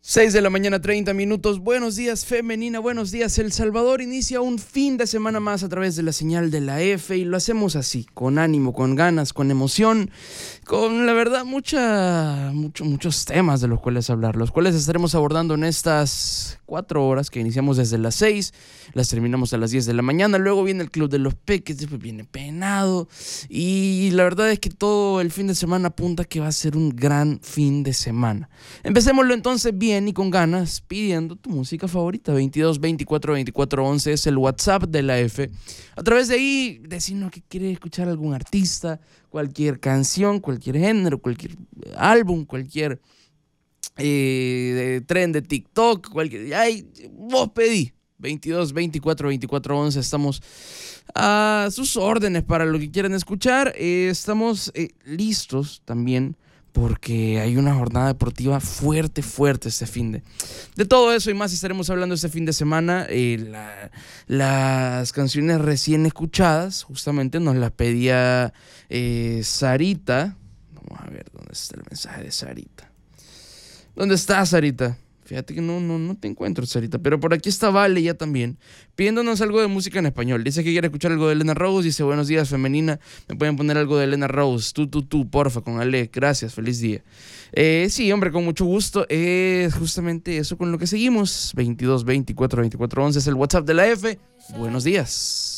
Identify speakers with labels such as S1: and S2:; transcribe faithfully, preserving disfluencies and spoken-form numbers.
S1: seis de la mañana, treinta minutos. Buenos días, femenina. Buenos días, El Salvador. Inicia un fin de semana más a través de la señal de la F y lo hacemos así, con ánimo, con ganas, con emoción, con la verdad mucha, mucho, muchos temas de los cuales hablar, los cuales estaremos abordando en estas cuatro horas que iniciamos desde las seis, las terminamos a las diez de la mañana. Luego viene el Club de los Peques, después viene Penado y la verdad es que todo el fin de semana apunta que va a ser un gran fin de semana. Empecémoslo entonces bien y con ganas, pidiendo tu música favorita. Veintidós veinticuatro veinticuatro once es el WhatsApp de la F. A través de ahí, decirnos que quieres escuchar algún artista, cualquier canción, cualquier género, cualquier álbum, cualquier eh, tren de TikTok, cualquier. Ay, vos pedí. veintidós veinticuatro veinticuatro once, estamos a sus órdenes para lo que quieran escuchar. Eh, estamos eh, listos también, porque hay una jornada deportiva fuerte, fuerte este fin de... De todo eso y más estaremos hablando este fin de semana. Eh, la, las canciones recién escuchadas, justamente nos las pedía eh, Sarita. Vamos a ver dónde está el mensaje de Sarita. ¿Dónde está Sarita? Fíjate que no, no, no te encuentro, Sarita. Pero por aquí está Vale ya también, pidiéndonos algo de música en español. Dice que quiere escuchar algo de Elena Rose. Dice, buenos días, femenina. Me pueden poner algo de Elena Rose. Tú, tú, tú, porfa, con Ale. Gracias, feliz día. Eh, sí, hombre, con mucho gusto. Es eh, justamente eso con lo que seguimos. veintidós veinticuatro veinticuatro once es el WhatsApp de la F. Buenos días.